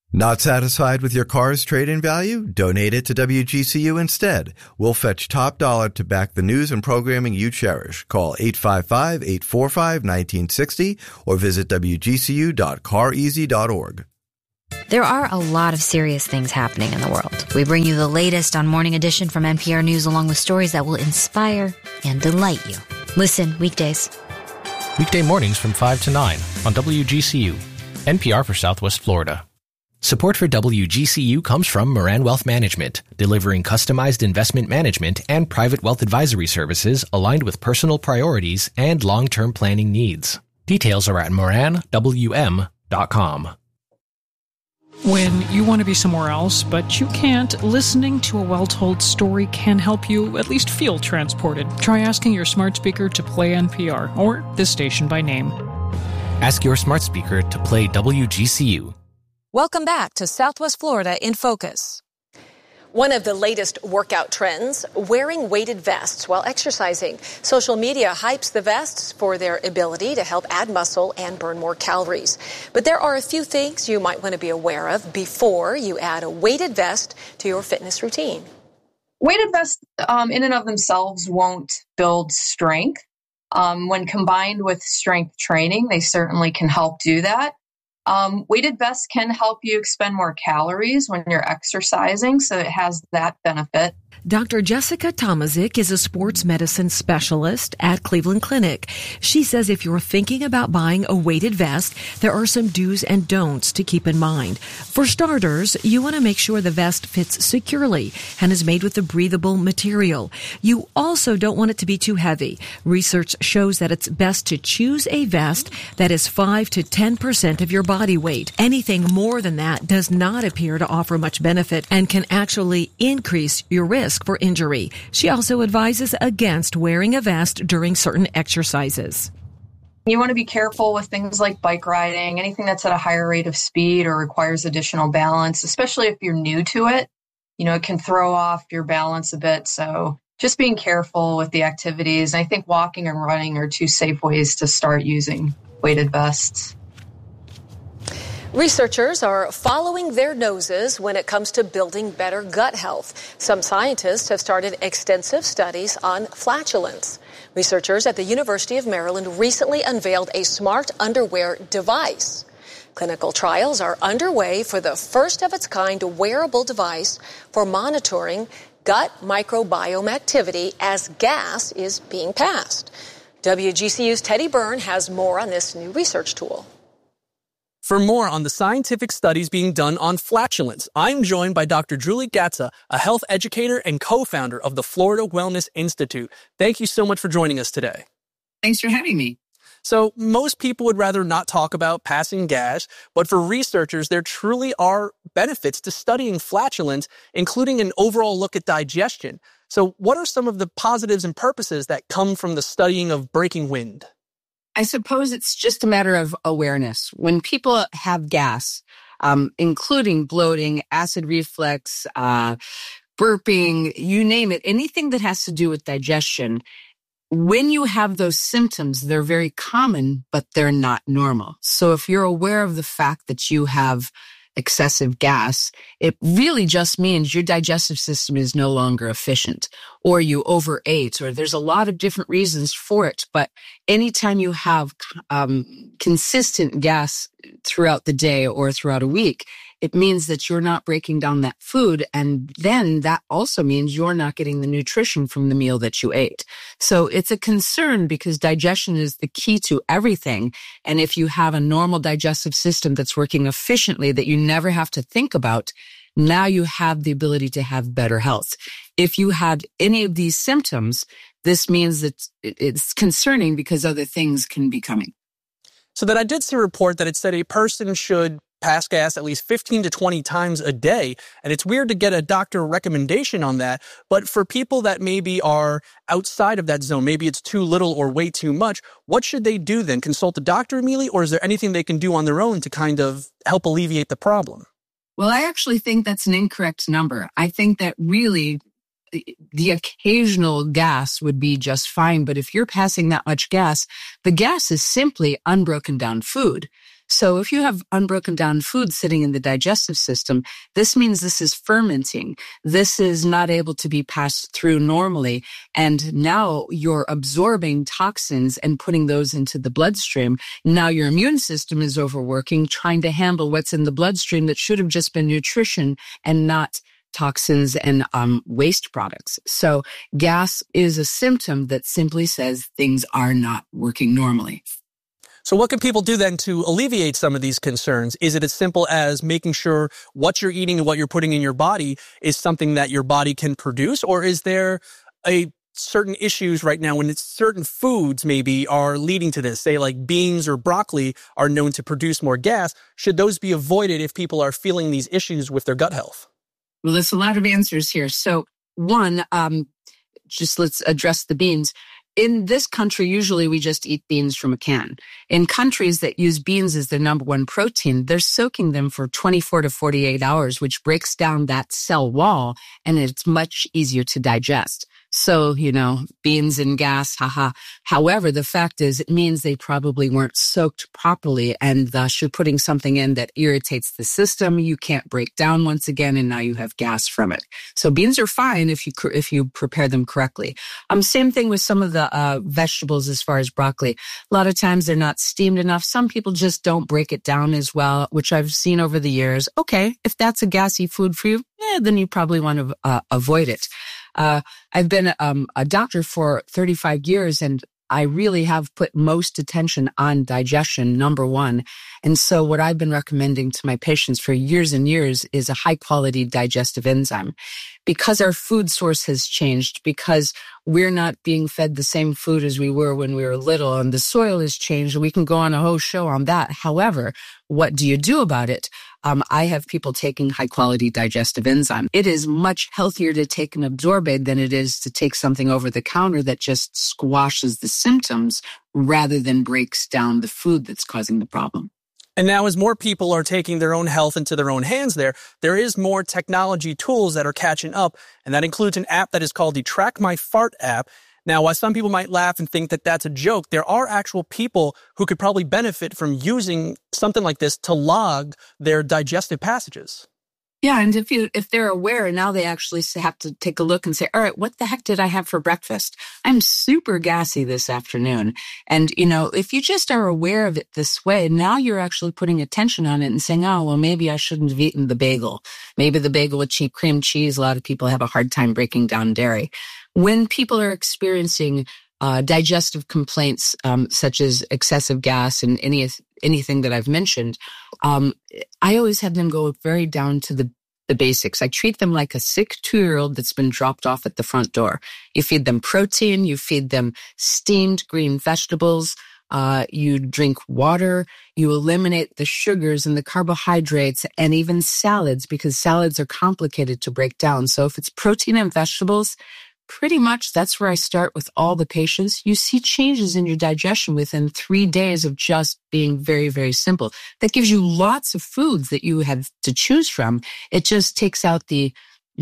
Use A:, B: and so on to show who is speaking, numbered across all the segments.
A: Not satisfied with your car's trade-in value? Donate it to WGCU instead. We'll fetch top dollar to back the news and programming you cherish. Call 855-845-1960 or visit wgcu.careasy.org.
B: There are a lot of serious things happening in the world. We bring you the latest on Morning Edition from NPR News, along with stories that will inspire and delight you. Listen weekdays.
C: Weekday mornings from 5 to 9 on WGCU, NPR for Southwest Florida. Support for WGCU comes from Moran Wealth Management, delivering customized investment management and private wealth advisory services aligned with personal priorities and long-term planning needs. Details are at moranwm.com.
D: When you want to be somewhere else, but you can't, listening to a well-told story can help you at least feel transported. Try asking your smart speaker to play NPR or this station by name.
C: Ask your smart speaker to play WGCU.
E: Welcome back to Southwest Florida in Focus. One of the latest workout trends, wearing weighted vests while exercising. Social media hypes the vests for their ability to help add muscle and burn more calories. But there are a few things you might want to be aware of before you add a weighted vest to your fitness routine.
F: Weighted vests in and of themselves won't build strength. When combined with strength training, they certainly can help do that. Weighted vests can help you expend more calories when you're exercising, so it has that benefit.
G: Dr. Jessica Tomazik is a sports medicine specialist at Cleveland Clinic. She says if you're thinking about buying a weighted vest, there are some do's and don'ts to keep in mind. For starters, you want to make sure the vest fits securely and is made with a breathable material. You also don't want it to be too heavy. Research shows that it's best to choose a vest that is 5 to 10% of your body weight. Anything more than that does not appear to offer much benefit and can actually increase your risk for injury. She also advises against wearing a vest during certain exercises.
F: You want to be careful with things like bike riding, anything that's at a higher rate of speed or requires additional balance, especially if you're new to it. You know, it can throw off your balance a bit. So just being careful with the activities. I think walking and running are two safe ways to start using weighted vests.
E: Researchers are following their noses when it comes to building better gut health. Some scientists have started extensive studies on flatulence. Researchers at the University of Maryland recently unveiled a smart underwear device. Clinical trials are underway for the first of its kind wearable device for monitoring gut microbiome activity as gas is being passed. WGCU's Teddy Byrne has more on this new research tool.
H: For more on the scientific studies being done on flatulence, I'm joined by Dr. Julie Gatza, a health educator and co-founder of the Florida Wellness Institute. Thank you so much for joining us today.
I: Thanks for having me.
H: So most people would rather not talk about passing gas, but for researchers, there truly are benefits to studying flatulence, including an overall look at digestion. So what are some of the positives and purposes that come from the studying of breaking wind?
I: I suppose it's just a matter of awareness. When people have gas, including bloating, acid reflux, burping, you name it, anything that has to do with digestion, when you have those symptoms, they're very common, but they're not normal. So if you're aware of the fact that you have excessive gas, it really just means your digestive system is no longer efficient, or you overate, or there's a lot of different reasons for it. But anytime you have consistent gas throughout the day or throughout a week, it means that you're not breaking down that food. And then that also means you're not getting the nutrition from the meal that you ate. So it's a concern because digestion is the key to everything. And if you have a normal digestive system that's working efficiently that you never have to think about, now you have the ability to have better health. If you had any of these symptoms, this means that it's concerning because other things can be coming.
H: So that I did see a report that it said a person should pass gas at least 15 to 20 times a day. And it's weird to get a doctor recommendation on that. But for people that maybe are outside of that zone, maybe it's too little or way too much, what should they do then? Consult a doctor immediately? Or is there anything they can do on their own to kind of help alleviate the problem?
I: Well, I actually think that's an incorrect number. I think that really the occasional gas would be just fine. But if you're passing that much gas, the gas is simply unbroken down food. So if you have unbroken down food sitting in the digestive system, this means this is fermenting. This is not able to be passed through normally. And now you're absorbing toxins and putting those into the bloodstream. Now your immune system is overworking, trying to handle what's in the bloodstream that should have just been nutrition and not toxins and waste products. So gas is a symptom that simply says things are not working normally.
H: So what can people do then to alleviate some of these concerns? Is it as simple as making sure what you're eating and what you're putting in your body is something that your body can produce? Or is there a certain issues right now when certain foods maybe are leading to this? Say like beans or broccoli are known to produce more gas. Should those be avoided if people are feeling these issues with their gut health?
I: Well, there's a lot of answers here. So one, just let's address the beans. In this country, usually we just eat beans from a can. In countries that use beans as their number one protein, they're soaking them for 24 to 48 hours, which breaks down that cell wall, and it's much easier to digest. So, beans and gas, haha. However, the fact is it means they probably weren't soaked properly, and thus you're putting something in that irritates the system. You can't break down once again, and now you have gas from it. So beans are fine if you prepare them correctly. Same thing with some of the vegetables as far as broccoli. A lot of times they're not steamed enough. Some people just don't break it down as well, which I've seen over the years. Okay, if that's a gassy food for you, then you probably want to avoid it. I've been a doctor for 35 years, and I really have put most attention on digestion, number one. And so what I've been recommending to my patients for years and years is a high-quality digestive enzyme. Because our food source has changed, because we're not being fed the same food as we were when we were little, and the soil has changed, and we can go on a whole show on that. However, what do you do about it? I have people taking high-quality digestive enzyme. It is much healthier to take an Absorbate than it is to take something over the counter that just squashes the symptoms rather than breaks down the food that's causing the problem.
H: And now as more people are taking their own health into their own hands there is more technology tools that are catching up, and that includes an app that is called the Track My Fart app. Now, while some people might laugh and think that that's a joke, there are actual people who could probably benefit from using something like this to log their digestive passages.
I: Yeah, and if they're aware, now they actually have to take a look and say, all right, what the heck did I have for breakfast? I'm super gassy this afternoon. And, if you just are aware of it this way, now you're actually putting attention on it and saying, oh, well, maybe I shouldn't have eaten the bagel. Maybe the bagel with cream cheese. A lot of people have a hard time breaking down dairy. When people are experiencing digestive complaints, such as excessive gas and anything that I've mentioned, I always have them go very down to the basics. I treat them like a sick 2-year-old that's been dropped off at the front door. You feed them protein, you feed them steamed green vegetables, you drink water, you eliminate the sugars and the carbohydrates and even salads, because salads are complicated to break down. So if it's protein and vegetables, pretty much that's where I start with all the patients. You see changes in your digestion within 3 days of just being very, very simple. That gives you lots of foods that you have to choose from. It just takes out the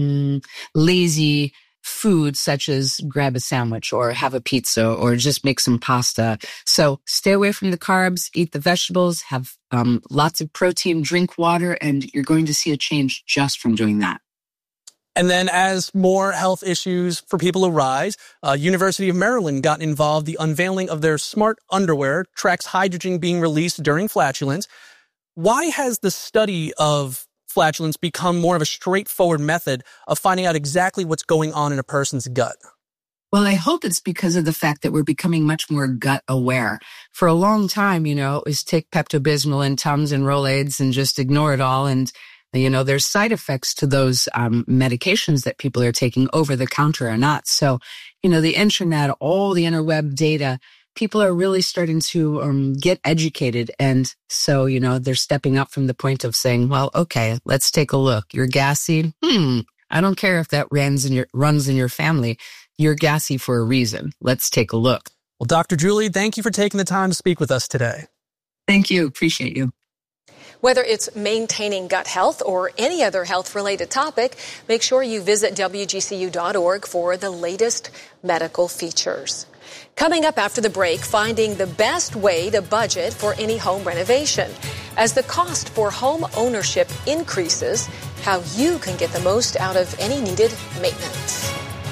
I: lazy foods such as grab a sandwich or have a pizza or just make some pasta. So stay away from the carbs, eat the vegetables, have lots of protein, drink water, and you're going to see a change just from doing that.
H: And then as more health issues for people arise, University of Maryland got involved. The unveiling of their smart underwear tracks hydrogen being released during flatulence. Why has the study of flatulence become more of a straightforward method of finding out exactly what's going on in a person's gut?
I: Well, I hope it's because of the fact that we're becoming much more gut aware. For a long time, it was take Pepto-Bismol and Tums and Rolaids and just ignore it all. And there's side effects to those medications that people are taking over the counter or not. So, the internet, all the interweb data, people are really starting to get educated. And so, they're stepping up from the point of saying, well, okay, let's take a look. You're gassy. I don't care if that runs in your family. You're gassy for a reason. Let's take a look.
H: Well, Dr. Julie, thank you for taking the time to speak with us today.
I: Thank you. Appreciate you.
E: Whether it's maintaining gut health or any other health-related topic, make sure you visit WGCU.org for the latest medical features. Coming up after the break, finding the best way to budget for any home renovation. As the cost for home ownership increases, how you can get the most out of any needed maintenance.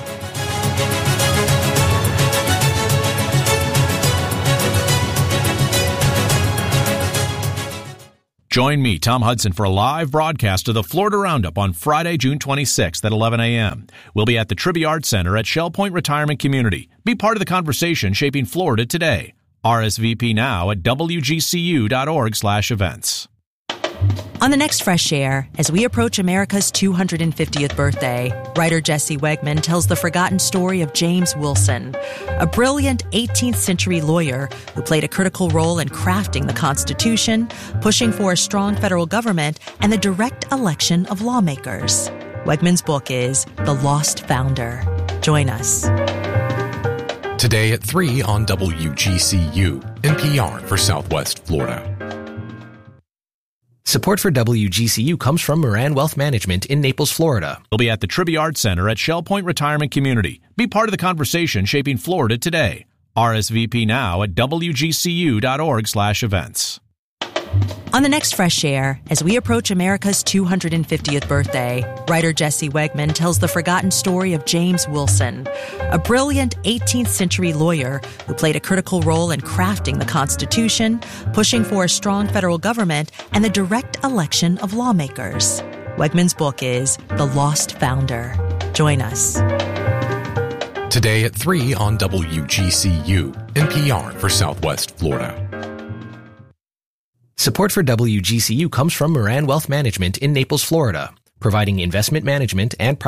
J: Join me, Tom Hudson, for a live broadcast of the Florida Roundup on Friday, June 26th at 11 a.m. We'll be at the Trivia Arts Center at Shell Point Retirement Community. Be part of the conversation shaping Florida today. RSVP now at wgcu.org/events.
K: On the next Fresh Air, as we approach America's 250th birthday, writer Jesse Wegman tells the forgotten story of James Wilson, a brilliant 18th century lawyer who played a critical role in crafting the Constitution, pushing for a strong federal government, and the direct election of lawmakers. Wegman's book is The Lost Founder. Join us.
L: Today at 3 on WGCU, NPR for Southwest Florida.
C: Support for WGCU comes from Moran Wealth Management in Naples, Florida.
J: We'll be at the Trivia Arts Center at Shell Point Retirement Community. Be part of the conversation shaping Florida today. RSVP now at wgcu.org/events.
K: On the next Fresh Air, as we approach America's 250th birthday, writer Jesse Wegman tells the forgotten story of James Wilson, a brilliant 18th century lawyer who played a critical role in crafting the Constitution, pushing for a strong federal government, and the direct election of lawmakers. Wegman's book is The Lost Founder. Join us.
L: Today at 3 on WGCU, NPR for Southwest Florida.
C: Support for WGCU comes from Moran Wealth Management in Naples, Florida, providing investment management and